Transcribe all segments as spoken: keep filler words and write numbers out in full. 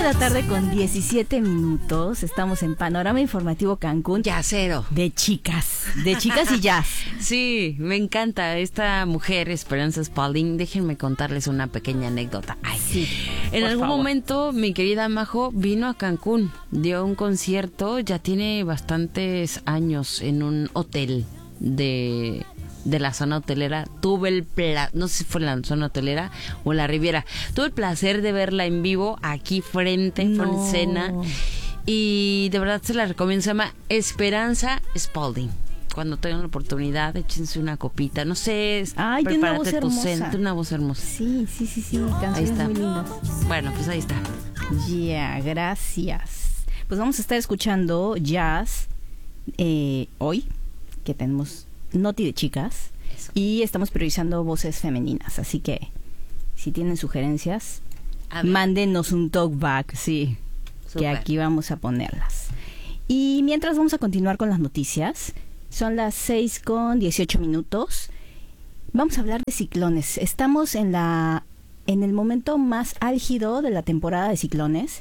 la tarde con diecisiete minutos. Estamos en Panorama Informativo Cancún. Yacero. De chicas. De chicas y jazz. Sí, me encanta esta mujer, Esperanza Spalding. Déjenme contarles una pequeña anécdota. Ay, sí. En algún favor. momento, mi querida Majo vino a Cancún. Dio un concierto, ya tiene bastantes años, en un hotel de... de la zona hotelera. Tuve el pla- no sé si fue en la zona hotelera o en la Riviera, tuve el placer de verla en vivo aquí frente, No. con escena, y de verdad se la recomiendo. Se llama Esperanza Spalding. Cuando tengan la oportunidad, échense una copita, no sé. Ay, tiene una voz prepárate tu hermosa. centro, una voz hermosa. Sí, sí, sí, sí. Ahí Canciones está. muy lindas. Bueno, pues ahí está. Ya, yeah, gracias. Pues vamos a estar escuchando jazz eh, hoy, que tenemos Noti de chicas. Eso. Y estamos priorizando voces femeninas, así que si tienen sugerencias, A ver. mándenos un talkback, sí, Súper. que aquí vamos a ponerlas. Y mientras vamos a continuar con las noticias, son las seis con dieciocho minutos. Vamos a hablar de ciclones. Estamos en la en el momento más álgido de la temporada de ciclones.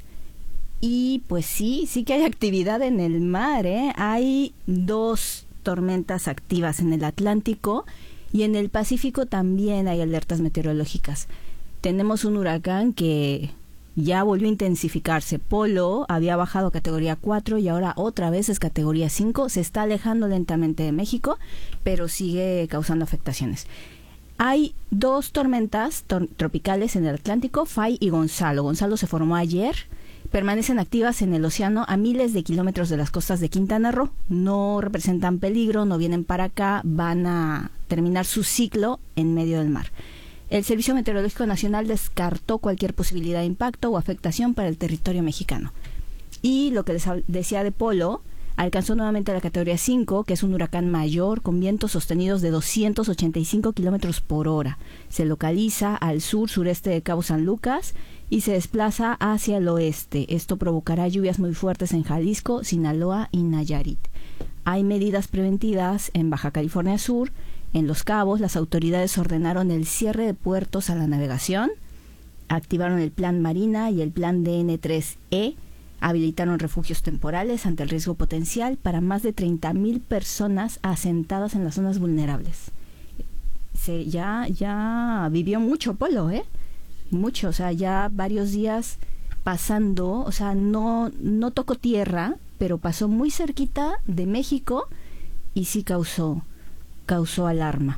Y pues sí, sí que hay actividad en el mar, ¿eh? Hay dos tormentas activas en el Atlántico y en el Pacífico también hay alertas meteorológicas. Tenemos un huracán que ya volvió a intensificarse. Polo había bajado a categoría cuatro y ahora otra vez es categoría cinco. Se está alejando lentamente de México, pero sigue causando afectaciones. Hay dos tormentas tor- tropicales en el Atlántico, Fay y Gonzalo. Gonzalo se formó ayer. Permanecen activas en el océano a miles de kilómetros de las costas de Quintana Roo. No representan peligro, no vienen para acá, van a terminar su ciclo en medio del mar. El Servicio Meteorológico Nacional descartó cualquier posibilidad de impacto o afectación para el territorio mexicano. Y lo que les decía de Polo, alcanzó nuevamente la categoría cinco, que es un huracán mayor con vientos sostenidos de doscientos ochenta y cinco kilómetros por hora. Se localiza al sur-sureste de Cabo San Lucas y se desplaza hacia el oeste. Esto provocará lluvias muy fuertes en Jalisco, Sinaloa y Nayarit. Hay medidas preventivas en Baja California Sur. En Los Cabos, las autoridades ordenaron el cierre de puertos a la navegación, activaron el Plan Marina y el Plan D N tres E, habilitaron refugios temporales ante el riesgo potencial para más de treinta mil personas asentadas en las zonas vulnerables. Se, ya, ya vivió mucho Polo, ¿eh? Mucho, o sea, ya varios días pasando, o sea, no, no tocó tierra, pero pasó muy cerquita de México y sí causó, causó alarma.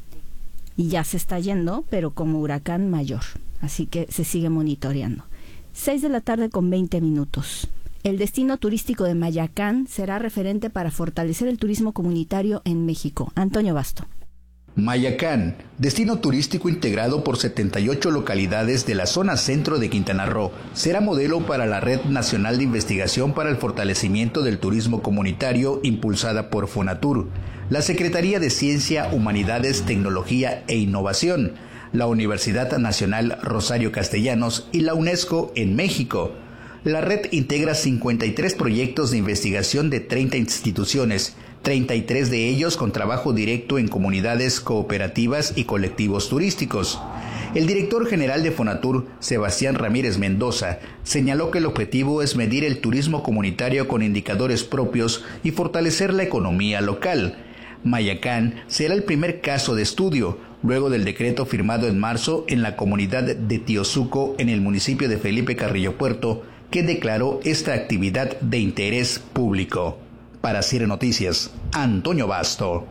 Y ya se está yendo, pero como huracán mayor, así que se sigue monitoreando. seis de la tarde con veinte minutos. El destino turístico de Mayacán será referente para fortalecer el turismo comunitario en México. Antonio Basto. Mayacán, destino turístico integrado por setenta y ocho localidades de la zona centro de Quintana Roo, será modelo para la Red Nacional de Investigación para el Fortalecimiento del Turismo Comunitario impulsada por Fonatur, la Secretaría de Ciencia, Humanidades, Tecnología e Innovación, la Universidad Nacional Rosario Castellanos y la UNESCO en México. La red integra cincuenta y tres proyectos de investigación de treinta instituciones, treinta y tres de ellos con trabajo directo en comunidades cooperativas y colectivos turísticos. El director general de Fonatur, Sebastián Ramírez Mendoza, señaló que el objetivo es medir el turismo comunitario con indicadores propios y fortalecer la economía local. Mayacán será el primer caso de estudio, luego del decreto firmado en marzo en la comunidad de Tiozuco, en el municipio de Felipe Carrillo Puerto, que declaró esta actividad de interés público. Para Cire Noticias, Antonio Basto.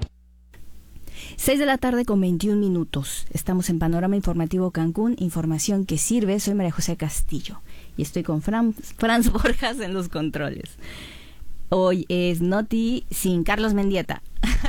seis de la tarde con veintiún minutos. Estamos en Panorama Informativo Cancún, información que sirve. Soy María José Castillo y estoy con Fran, Franz Borjas en los controles. Hoy es Noti sin Carlos Mendieta.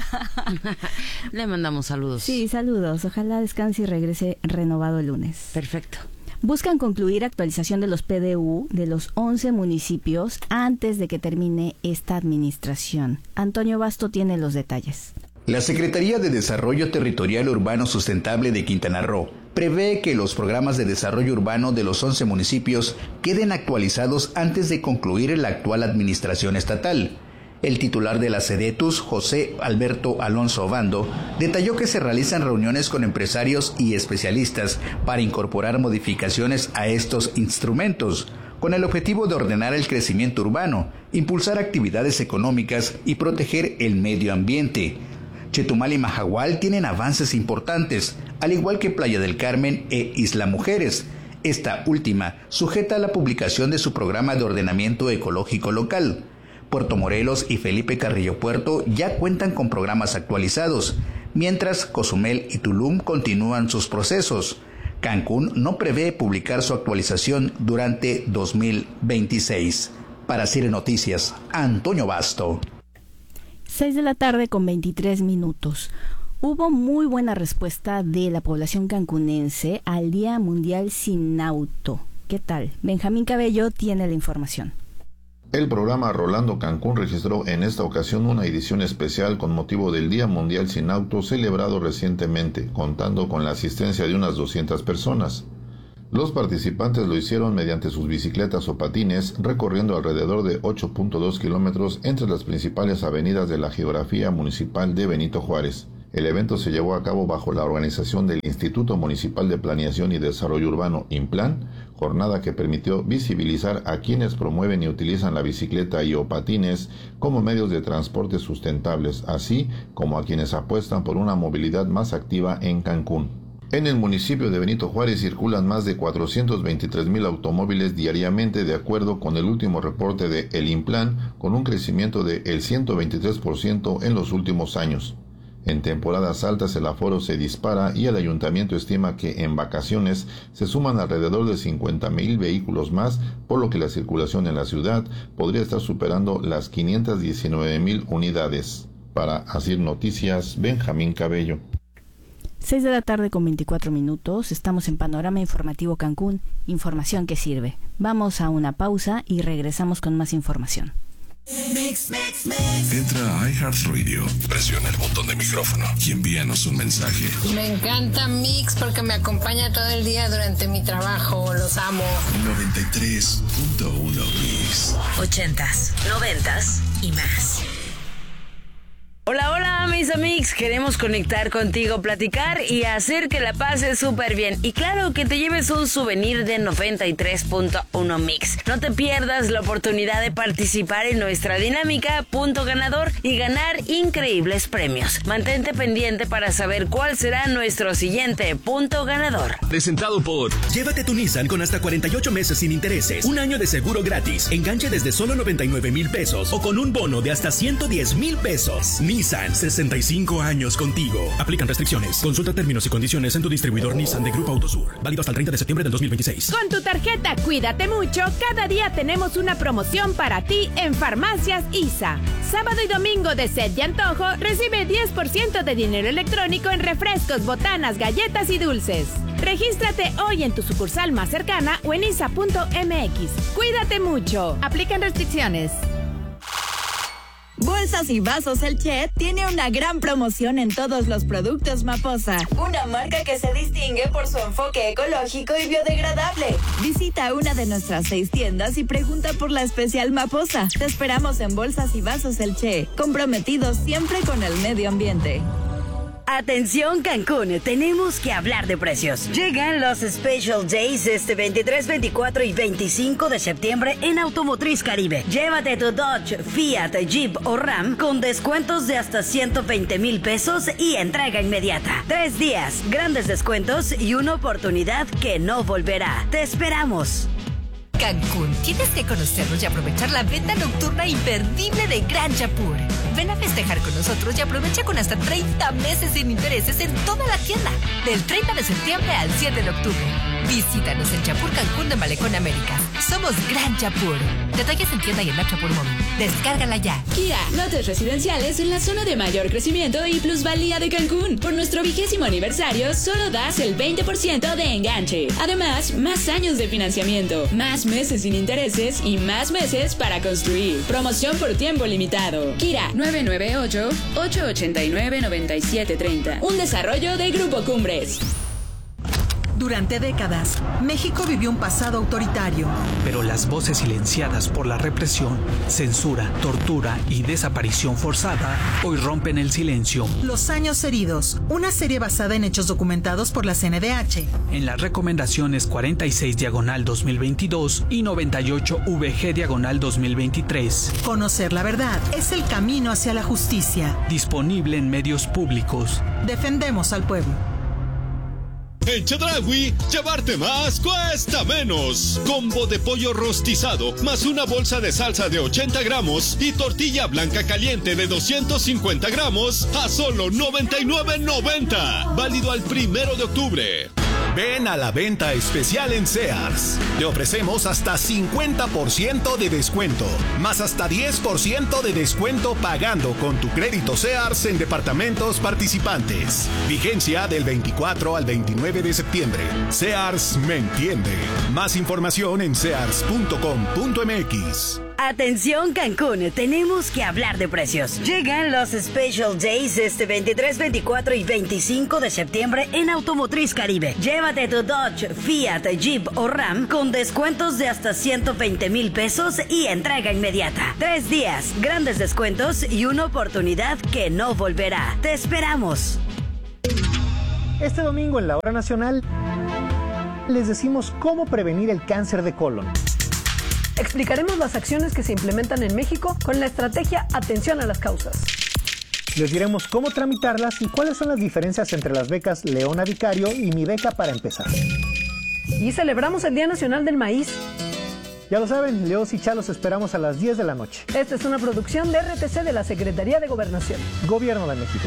Le mandamos saludos. Sí, saludos. Ojalá descanse y regrese renovado el lunes. Perfecto. Buscan concluir actualización de los P D U de los once municipios antes de que termine esta administración. Antonio Basto tiene los detalles. La Secretaría de Desarrollo Territorial Urbano Sustentable de Quintana Roo prevé que los programas de desarrollo urbano de los once municipios queden actualizados antes de concluir la actual administración estatal. El titular de la SEDETUS, José Alberto Alonso Obando, detalló que se realizan reuniones con empresarios y especialistas para incorporar modificaciones a estos instrumentos. con el objetivo de ordenar el crecimiento urbano, impulsar actividades económicas y proteger el medio ambiente. Chetumal y Mahahual tienen avances importantes, al igual que Playa del Carmen e Isla Mujeres. Esta última sujeta a la publicación de su programa de ordenamiento ecológico local. Puerto Morelos y Felipe Carrillo Puerto ya cuentan con programas actualizados, mientras Cozumel y Tulum continúan sus procesos. Cancún no prevé publicar su actualización durante dos mil veintiséis. Para Cire Noticias, Antonio Basto. seis de la tarde con veintitrés minutos. Hubo muy buena respuesta de la población cancunense al Día Mundial Sin Auto. ¿Qué tal? Benjamín Cabello tiene la información. El programa Rolando Cancún registró en esta ocasión una edición especial con motivo del Día Mundial Sin Auto celebrado recientemente, contando con la asistencia de unas doscientas personas. Los participantes lo hicieron mediante sus bicicletas o patines, recorriendo alrededor de ocho punto dos kilómetros entre las principales avenidas de la geografía municipal de Benito Juárez. El evento se llevó a cabo bajo la organización del Instituto Municipal de Planeación y Desarrollo Urbano, INPLAN, jornada que permitió visibilizar a quienes promueven y utilizan la bicicleta y o patines como medios de transporte sustentables, así como a quienes apuestan por una movilidad más activa en Cancún. En el municipio de Benito Juárez circulan más de cuatrocientos veintitrés mil automóviles diariamente, de acuerdo con el último reporte de El INPLAN, con un crecimiento de el ciento veintitrés por ciento en los últimos años. En temporadas altas el aforo se dispara y el ayuntamiento estima que en vacaciones se suman alrededor de cincuenta mil vehículos más, por lo que la circulación en la ciudad podría estar superando las quinientas diecinueve mil unidades. Para Asir Noticias, Benjamín Cabello. seis de la tarde con veinticuatro minutos, estamos en Panorama Informativo Cancún, información que sirve. Vamos a una pausa y regresamos con más información. Mix, mix, mix. Entra a iHeartRadio, presiona el botón de micrófono y envíanos un mensaje. Me encanta Mix porque me acompaña todo el día durante mi trabajo, los amo. noventa y tres punto uno Mix. Ochentas, noventas y más. Hola, hola, mis amigos. Queremos conectar contigo, platicar y hacer que la pases súper bien. Y claro, que te lleves un souvenir de noventa y tres punto uno Mix. No te pierdas la oportunidad de participar en nuestra dinámica Punto Ganador y ganar increíbles premios. Mantente pendiente para saber cuál será nuestro siguiente Punto Ganador. Presentado por... Llévate tu Nissan con hasta cuarenta y ocho meses sin intereses, un año de seguro gratis, enganche desde solo noventa y nueve mil pesos o con un bono de hasta ciento diez mil pesos. Nissan, sesenta y cinco años contigo. Aplican restricciones. Consulta términos y condiciones en tu distribuidor Nissan de Grupo Autosur. Válido hasta el treinta de septiembre del dos mil veintiséis. Con tu tarjeta Cuídate Mucho, cada día tenemos una promoción para ti en Farmacias I S A. Sábado y domingo de sed y antojo, recibe diez por ciento de dinero electrónico en refrescos, botanas, galletas y dulces. Regístrate hoy en tu sucursal más cercana o en isa punto m x. Cuídate mucho. Aplican restricciones. Bolsas y Vasos El Che tiene una gran promoción en todos los productos Maposa, una marca que se distingue por su enfoque ecológico y biodegradable. Visita una de nuestras seis tiendas y pregunta por la especial Maposa. Te esperamos en Bolsas y Vasos El Che, comprometidos siempre con el medio ambiente. Atención Cancún, tenemos que hablar de precios. Llegan los Special Days este veintitrés, veinticuatro y veinticinco de septiembre en Automotriz Caribe. Llévate tu Dodge, Fiat, Jeep o Ram con descuentos de hasta ciento veinte mil pesos y entrega inmediata. Tres días, grandes descuentos y una oportunidad que no volverá. Te esperamos. Cancún, tienes que conocernos y aprovechar la venta nocturna imperdible de Gran Chapur. Ven a festejar con nosotros y aprovecha con hasta treinta meses sin intereses en toda la tienda, del treinta de septiembre al siete de octubre. Visítanos en Chapur Cancún de Malecón América. Somos Gran Chapur. Detalles en tienda y en la Chapur Móvil. Descárgala ya. Kia, lotes residenciales en la zona de mayor crecimiento y plusvalía de Cancún. Por nuestro vigésimo aniversario, solo das el veinte por ciento de enganche. Además, más años de financiamiento, más meses sin intereses y más meses para construir. Promoción por tiempo limitado. Kira, nueve nueve ocho, ocho ocho nueve, nueve siete tres cero. Un desarrollo de Grupo Cumbres. Durante décadas, México vivió un pasado autoritario. Pero las voces silenciadas por la represión, censura, tortura y desaparición forzada hoy rompen el silencio. Los años heridos, una serie basada en hechos documentados por la C N D H. En las recomendaciones cuarenta y seis diagonal dos mil veintidós y noventa y ocho V G diagonal dos mil veintitrés. Conocer la verdad es el camino hacia la justicia. Disponible en medios públicos. Defendemos al pueblo. En Chedraui, llevarte más cuesta menos. Combo de pollo rostizado, más una bolsa de salsa de ochenta gramos y tortilla blanca caliente de doscientos cincuenta gramos a solo noventa y nueve noventa. Válido al primero de octubre. Ven a la venta especial en Sears. Te ofrecemos hasta cincuenta por ciento de descuento, más hasta diez por ciento de descuento pagando con tu crédito Sears en departamentos participantes. Vigencia del veinticuatro al veintinueve de septiembre. Sears me entiende. Más información en sears punto com punto m x. Atención Cancún, tenemos que hablar de precios. Llegan los Special Days este veintitrés, veinticuatro y veinticinco de septiembre en Automotriz Caribe. Llévate tu Dodge, Fiat, Jeep o Ram con descuentos de hasta ciento veinte mil pesos y entrega inmediata. Tres días, grandes descuentos y una oportunidad que no volverá. Te esperamos. Este domingo en la Hora Nacional les decimos cómo prevenir el cáncer de colon. Explicaremos las acciones que se implementan en México con la estrategia Atención a las Causas. Les diremos cómo tramitarlas y cuáles son las diferencias entre las becas Leona Vicario y Mi Beca para Empezar. Y celebramos el Día Nacional del Maíz. Ya lo saben, Leos y Chalos esperamos a las diez de la noche. Esta es una producción de R T C de la Secretaría de Gobernación. Gobierno de México.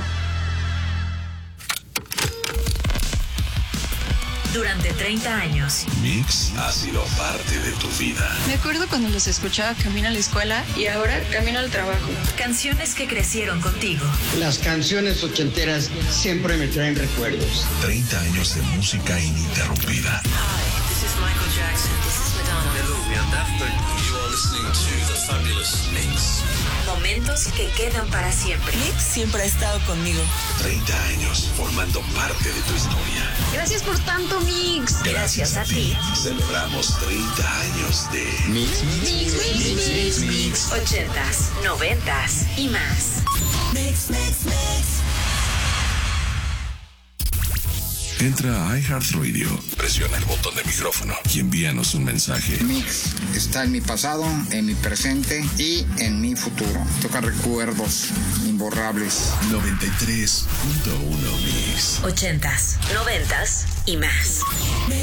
Durante treinta años. Mix ha sido parte de tu vida. Me acuerdo cuando los escuchaba camino a la escuela y ahora camino al trabajo. Canciones que crecieron contigo. Las canciones ochenteras siempre me traen recuerdos. treinta años de música ininterrumpida. Hi, this is Michael Jackson. This is Madonna. Hello, we are Daft Punk. You are listening to the fabulous Mix. Momentos que quedan para siempre. Mix siempre ha estado conmigo. treinta años formando parte de tu historia. Gracias por tanto, Mix. Gracias, Gracias a, a ti. Celebramos treinta años de Mix, Mix, Mix, Mix, Mix, Mix, Mix. ochentas, noventas y más. Mix, Mix, Mix. Entra a iHeartRadio, presiona el botón de micrófono y envíanos un mensaje. Mix está en mi pasado, en mi presente y en mi futuro. Toca recuerdos imborrables. noventa y tres punto uno Mix. ochentas, noventas y más. Mix.